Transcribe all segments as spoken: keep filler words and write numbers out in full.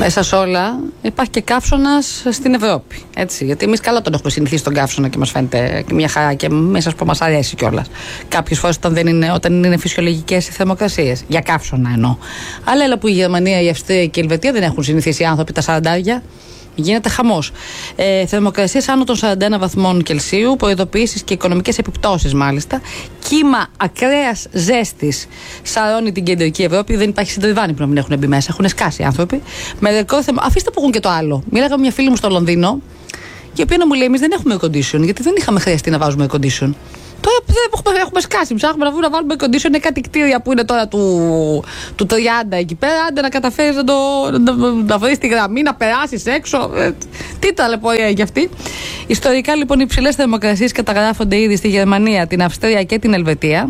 Μέσα σε όλα υπάρχει και καύσωνας στην Ευρώπη. Έτσι, γιατί εμείς καλά τον έχουμε συνηθίσει τον καύσωνα και μας φαίνεται μια χαρά και μέσα από μας αρέσει κιόλας. Κάποιες φορές όταν, δεν είναι, όταν είναι φυσιολογικές οι θερμοκρασίες. Για καύσωνα εννοώ. Αλλά έλα που η Γερμανία, η Αυστρία και η Ελβετία δεν έχουν συνηθίσει οι άνθρωποι τα σαραντάρια. Γίνεται χαμός. Ε, θερμοκρασίες άνω των σαράντα ένα βαθμών Κελσίου, προειδοποιήσεις και οικονομικές επιπτώσεις μάλιστα. Κύμα ακραίας ζέστης σαρώνει την κεντρική Ευρώπη. Δεν υπάρχει συντριβάνι που να μην έχουν μπει μέσα. Έχουν σκάσει οι άνθρωποι. Με ρεκόρ θερμο... Αφήστε που έχουν και το άλλο. Μίλαγα με μια φίλη μου στο Λονδίνο, η οποία να μου λέει: εμείς δεν έχουμε air condition, γιατί δεν είχαμε χρειαστεί να βάζουμε air condition. Τώρα έχουμε, έχουμε σκάσει. Ψάχνουμε να, βρούμε, να βάλουμε air condition. Είναι κάτι κτίρια που είναι τώρα του, του τριάντα εκεί πέρα. Άντε να καταφέρει να, να, να βρει τη γραμμή, να περάσει έξω. Ε, τι ταλαιπωρία έχει αυτή. Ιστορικά λοιπόν οι υψηλές θερμοκρασίες καταγράφονται ήδη στη Γερμανία, την Αυστρία και την Ελβετία.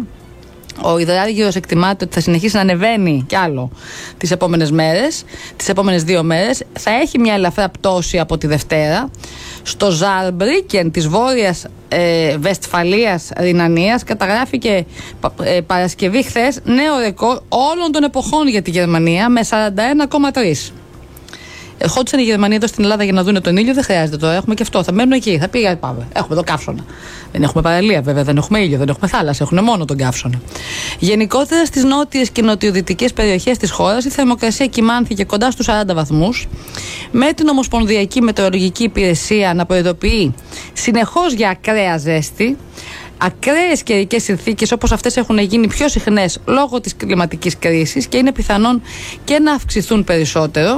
Ο υδράργυρος εκτιμάται ότι θα συνεχίσει να ανεβαίνει κι άλλο τις επόμενες μέρες, τις επόμενες δύο μέρες. Θα έχει μια ελαφρά πτώση από τη Δευτέρα. Στο Ζαρμπρίκεν της Βόρειας ε, Βεστφαλίας Ρινανίας καταγράφηκε ε, Παρασκευή χθες νέο ρεκόρ όλων των εποχών για τη Γερμανία με σαράντα ένα κόμμα τρία. Ερχόντουσαν οι Γερμανοί εδώ στην Ελλάδα για να δουν τον ήλιο, δεν χρειάζεται τώρα. Έχουμε και αυτό. Θα μένουν εκεί. Θα πήγα, πάμε. Έχουμε εδώ καύσωνα. Δεν έχουμε παραλία βέβαια, δεν έχουμε ήλιο, δεν έχουμε θάλασσα. Έχουν μόνο τον καύσωνα. Γενικότερα στις νότιες και νοτιοδυτικές περιοχές της χώρας η θερμοκρασία κυμάνθηκε κοντά στους σαράντα βαθμούς. Με την Ομοσπονδιακή Μετεωρολογική Υπηρεσία να προειδοποιεί συνεχώς για ακραία ζέστη. Ακραίες καιρικές συνθήκες όπως αυτές έχουν γίνει πιο συχνές λόγω της κλιματικής κρίσης και είναι πιθανόν και να αυξηθούν περισσότερο.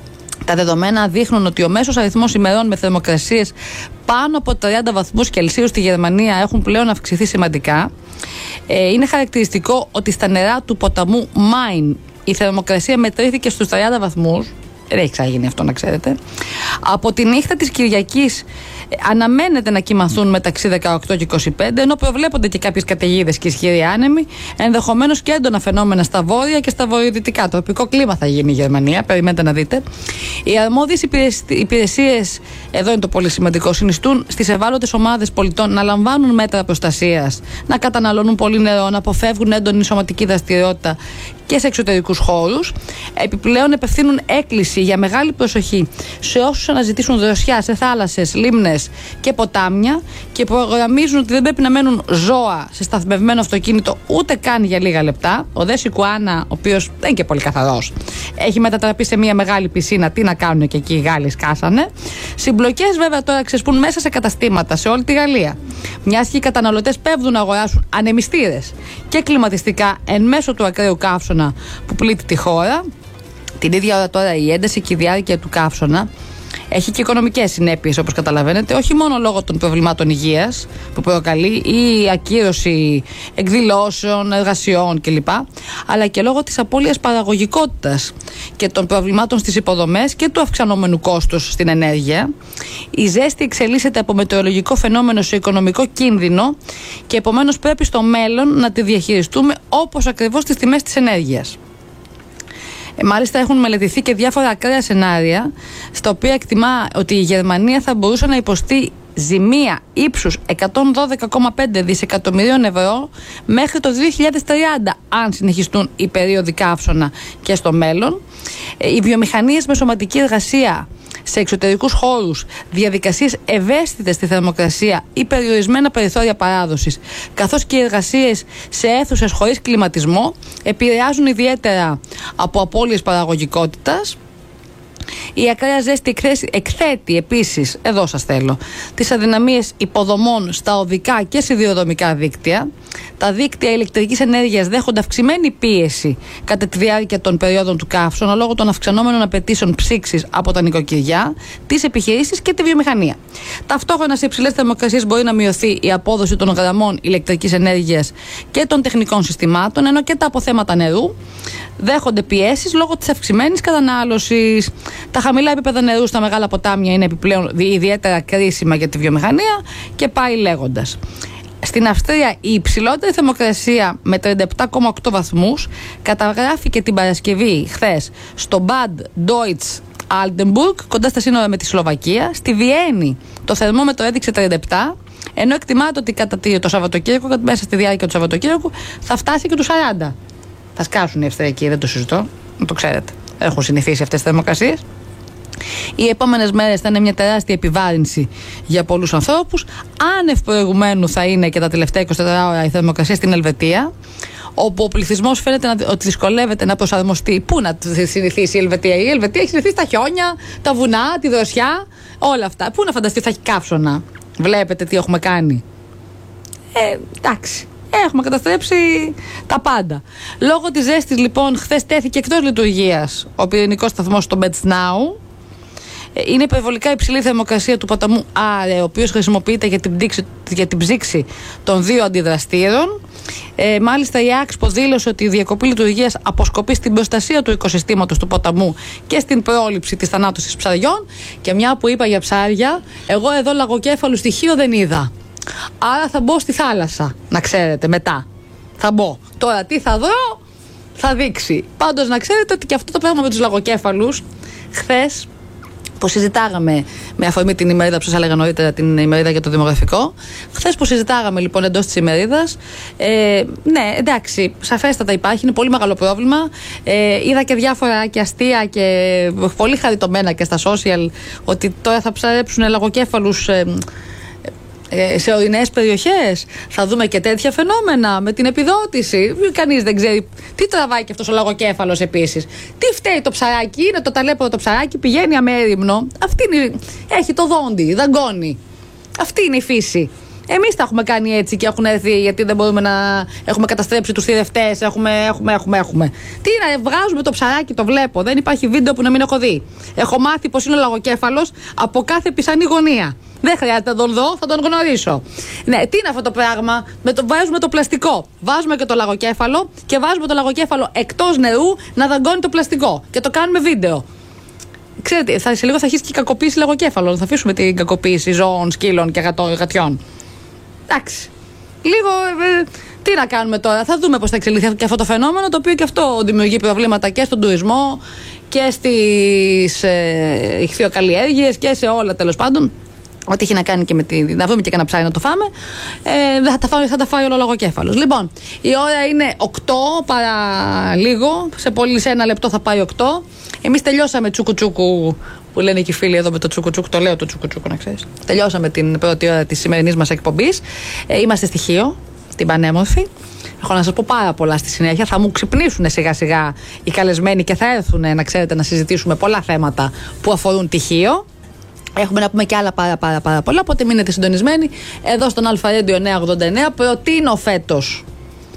Τα δεδομένα δείχνουν ότι ο μέσος αριθμός ημερών με θερμοκρασίες πάνω από τριάντα βαθμούς Κελσίου στη Γερμανία έχουν πλέον αυξηθεί σημαντικά. Ε, είναι χαρακτηριστικό ότι στα νερά του ποταμού Μάιν η θερμοκρασία μετρήθηκε στους τριάντα βαθμούς. Δεν έχει ξαναγίνει αυτό, να ξέρετε. Από τη νύχτα της Κυριακής αναμένεται να κυμανθούν μεταξύ δεκαοκτώ και είκοσι πέντε, ενώ προβλέπονται και κάποιες καταιγίδες και ισχυροί άνεμοι, ενδεχομένως και έντονα φαινόμενα στα βόρεια και στα βορειοδυτικά. Τοπικό κλίμα θα γίνει η Γερμανία, περιμένετε να δείτε. Οι αρμόδιες υπηρεσίες, εδώ είναι το πολύ σημαντικό, συνιστούν στις ευάλωτες ομάδες πολιτών να λαμβάνουν μέτρα προστασίας, να καταναλώνουν πολύ νερό, να αποφεύγουν έντονη σωματική δραστηριότητα και σε εξωτερικούς χώρους. Επιπλέον, επευθύνουν έκκληση για μεγάλη προσοχή σε όσους αναζητήσουν δροσιά σε θάλασσες, λίμνες και ποτάμια και προγραμμίζουν ότι δεν πρέπει να μένουν ζώα σε σταθμευμένο αυτοκίνητο ούτε καν για λίγα λεπτά. Ο Δε Σικουάνα, ο οποίος δεν είναι και πολύ καθαρός, έχει μετατραπεί σε μια μεγάλη πισίνα. Τι να κάνουν και εκεί οι Γάλλοι σκάσανε. Συμπλοκές βέβαια τώρα ξεσπούν μέσα σε καταστήματα σε όλη τη Γαλλία. Μιας και οι καταναλωτές πέφτουν να αγοράσουν ανεμιστήρες και κλιματιστικά εν μέσω του ακραίου καύσωνα που πλήττει τη χώρα. Την ίδια ώρα τώρα η ένταση και η διάρκεια του καύσωνα έχει και οικονομικές συνέπειες, όπως καταλαβαίνετε, όχι μόνο λόγω των προβλημάτων υγείας που προκαλεί η ακύρωση εκδηλώσεων, εργασιών κλπ, αλλά και λόγω της απώλειας παραγωγικότητας και των προβλημάτων στις υποδομές και του αυξανόμενου κόστους στην ενέργεια. Η ζέστη εξελίσσεται από μετεωρολογικό φαινόμενο σε οικονομικό κίνδυνο και επομένως πρέπει στο μέλλον να τη διαχειριστούμε όπως ακριβώς τις τιμές της ενέργειας. Ε, μάλιστα έχουν μελετηθεί και διάφορα ακραία σενάρια στα οποία εκτιμά ότι η Γερμανία θα μπορούσε να υποστεί ζημία ύψους εκατόν δώδεκα κόμμα πέντε δισεκατομμυρίων ευρώ μέχρι το δύο χιλιάδες τριάντα αν συνεχιστούν οι περίοδοι καύσωνα και στο μέλλον. Ε, οι βιομηχανίες με σωματική εργασία σε εξωτερικούς χώρους, διαδικασίες ευαίσθητες στη θερμοκρασία ή περιορισμένα περιθώρια παράδοσης, καθώς και οι εργασίες σε αίθουσες χωρίς κλιματισμό επηρεάζουν ιδιαίτερα από απώλειες παραγωγικότητας. Η ακραία ζέστη εκθέτει επίσης, εδώ σας θέλω, τις αδυναμίες υποδομών στα οδικά και σιδηροδρομικά δίκτυα. Τα δίκτυα ηλεκτρικής ενέργειας δέχονται αυξημένη πίεση κατά τη διάρκεια των περιόδων του καύσωνα λόγω των αυξανόμενων απαιτήσεων ψήξης από τα νοικοκυριά, τις επιχειρήσεις και τη βιομηχανία. Ταυτόχρονα σε υψηλές θερμοκρασίες μπορεί να μειωθεί η απόδοση των γραμμών ηλεκτρικής ενέργειας και των τεχνικών συστημάτων, ενώ και τα αποθέματα νερού δέχονται πιέσεις λόγω της αυξημένης κατανάλωσης. Τα χαμηλά επίπεδα νερού στα μεγάλα ποτάμια είναι επιπλέον ιδιαίτερα κρίσιμα για τη βιομηχανία και πάει λέγοντας. Στην Αυστρία η υψηλότερη θερμοκρασία με τριάντα επτά κόμμα οκτώ βαθμούς καταγράφηκε την Παρασκευή χθες στο Bad Deutsch Altenburg, κοντά στα σύνορα με τη Σλοβακία. Στη Βιέννη το θερμόμετρο έδειξε τριάντα επτά, ενώ εκτιμάται ότι κατά το Σαββατοκύριακο, μέσα στη διάρκεια του Σαββατοκύριακου, θα φτάσει και τους σαράντα. Θα σκάσουν οι Αυστριακοί, δεν το συζητώ, να το ξέρετε. Έχουν συνηθίσει αυτές τις θερμοκρασίες. Οι επόμενες μέρες θα είναι μια τεράστια επιβάρυνση για πολλούς ανθρώπους. Άνευ προηγουμένου θα είναι και τα τελευταία είκοσι τέσσερις ώρα η θερμοκρασία στην Ελβετία, όπου ο πληθυσμός φαίνεται να, ότι δυσκολεύεται να προσαρμοστεί. Πού να συνηθίσει η Ελβετία? Η Ελβετία έχει συνηθίσει τα χιόνια, τα βουνά, τη δροσιά, όλα αυτά. Πού να φανταστεί θα έχει καύσωνα? Βλέπετε τι έχουμε κάνει. Ε, εντάξει. Έχουμε καταστρέψει τα πάντα. Λόγω της ζέστης, λοιπόν, χθες τέθηκε εκτός λειτουργίας ο πυρηνικός σταθμός στο Μπετσνάου. Είναι υπερβολικά υψηλή θερμοκρασία του ποταμού Άρε, ο οποίος χρησιμοποιείται για την, πτήξη, για την ψήξη των δύο αντιδραστήρων. Ε, μάλιστα, η Άξπο δήλωσε ότι η διακοπή λειτουργίας αποσκοπεί στην προστασία του οικοσυστήματος του ποταμού και στην πρόληψη της θανάτωσης ψαριών. Και μια που είπα για ψάρια, εγώ εδώ λαγοκέφαλου στοιχείο δεν είδα. Άρα θα μπω στη θάλασσα, να ξέρετε, μετά. Θα μπω. Τώρα τι θα δω, θα δείξει. Πάντως να ξέρετε ότι και αυτό το πράγμα με τους λαγοκέφαλους, χθες που συζητάγαμε με αφορμή την ημερίδα που σας έλεγα νωρίτερα, την ημερίδα για το δημογραφικό, χθες που συζητάγαμε λοιπόν εντός της ημερίδας, ε, ναι, εντάξει, σαφέστατα υπάρχει, είναι πολύ μεγάλο πρόβλημα. Ε, είδα και διάφορα και αστεία και πολύ χαριτωμένα και στα social ότι τώρα θα ψαρέψουν λαγοκέφαλους Ε, σε ορεινές περιοχές. Θα δούμε και τέτοια φαινόμενα με την επιδότηση. Κανείς δεν ξέρει τι τραβάει και αυτός ο λαγοκέφαλος επίσης. Τι φταίει το ψαράκι? Είναι το ταλέπορο το ψαράκι, πηγαίνει αμέριμνο. Αυτή είναι, έχει το δόντι, δαγκώνει. Αυτή είναι η φύση. Εμείς τα έχουμε κάνει έτσι και έχουν έρθει γιατί δεν μπορούμε να έχουμε καταστρέψει τους θηρευτές. Έχουμε, έχουμε, έχουμε, έχουμε. Τι να βγάζουμε το ψαράκι, το βλέπω. Δεν υπάρχει βίντεο που να μην έχω δει. Έχω μάθει πως είναι ο λαγοκέφαλος από κάθε πιθανή γωνία. Δεν χρειάζεται να τον δω, θα τον γνωρίσω. Ναι, τι είναι αυτό το πράγμα? Με το, βάζουμε το πλαστικό. Βάζουμε και το λαγοκέφαλο και βάζουμε το λαγοκέφαλο εκτός νερού να δαγκώνει το πλαστικό. Και το κάνουμε βίντεο. Ξέρετε, θα, σε λίγο θα αρχίσει και η κακοποίηση λαγοκέφαλων. Θα αφήσουμε την κακοποίηση ζώων, σκύλων και γατιών. Εντάξει. Λίγο. Ε, τι να κάνουμε τώρα? Θα δούμε πώς θα εξελιχθεί και αυτό το φαινόμενο, το οποίο και αυτό δημιουργεί προβλήματα και στον τουρισμό και στις ε, ηχθειοκαλλιέργειες και σε όλα τέλος πάντων. Ό,τι έχει να κάνει και με τη. Να βρούμε και κανένα ψάρι να το φάμε. Ε, θα, τα φάει, θα τα φάει όλο ο λαγοκέφαλος. Λοιπόν, η ώρα είναι οκτώ παρά λίγο. Σε πολύ σε ένα λεπτό θα πάει οκτώ. Εμείς τελειώσαμε τσούκου-τσούκου, που λένε και οι φίλοι εδώ με το τσούκου-τσούκου. Το λέω το τσούκου-τσούκου, να ξέρεις. Τελειώσαμε την πρώτη ώρα της σημερινής μας εκπομπής. Ε, είμαστε στοιχείο, στην Πανέμορφη. Έχω να σας πω πάρα πολλά στη συνέχεια. Θα μου ξυπνήσουν σιγά-σιγά οι καλεσμένοι και θα έρθουν, να ξέρετε, να συζητήσουμε πολλά θέματα που αφορούν τυχείο. Έχουμε να πούμε και άλλα πάρα πάρα πάρα πολλά, οπότε μείνετε συντονισμένοι εδώ στον Αλφα Radio εννιακόσια ογδόντα εννέα. Προτείνω φέτος,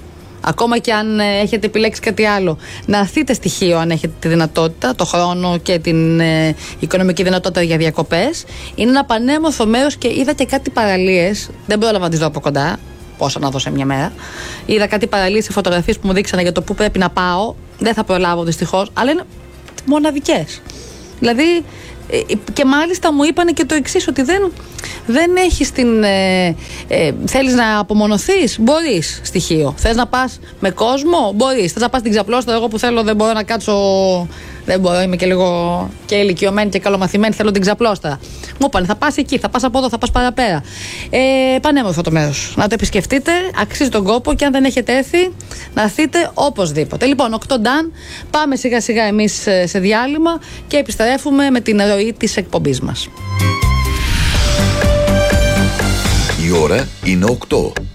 ακόμα και αν έχετε επιλέξει κάτι άλλο, να έρθετε στοιχείο αν έχετε τη δυνατότητα, το χρόνο και την ε, οικονομική δυνατότητα για διακοπές. Είναι ένα πανέμορφο μέρος και είδα και κάτι παραλίες, δεν πρόλαβα να τις δω από κοντά, πόσα να δω σε μια μέρα. Είδα κάτι παραλίες σε φωτογραφίες που μου δείξανε για το πού πρέπει να πάω, δεν θα προλάβω δυστυχώς, αλλά είναι μοναδικές. Δηλαδή, και μάλιστα μου είπανε και το εξής, ότι δεν, δεν έχεις την ε, ε, θέλεις να απομονωθείς, μπορείς στοιχείο. Θες να πας με κόσμο, μπορείς. Θες να πας στην Ξαπλώστρα, εγώ που θέλω δεν μπορώ να κάτσω, δεν μπορώ, είμαι και λίγο και ηλικιωμένη και καλομαθημένη, θέλω την Ξαπλώστρα. Μου είπανε θα πας εκεί, θα πας από εδώ, θα πας παραπέρα. Ε, πανέμορφο το μέρος. Να το επισκεφτείτε, αξίζει τον κόπο και αν δεν έχετε έρθει να έρθετε οπωσδήποτε. Λοιπόν, οκτώ Νταν, πάμε σιγά σιγά εμείς σε διάλειμμα και επιστρέφουμε με την ροή της εκπομπής μας. Η ώρα είναι οκτώ.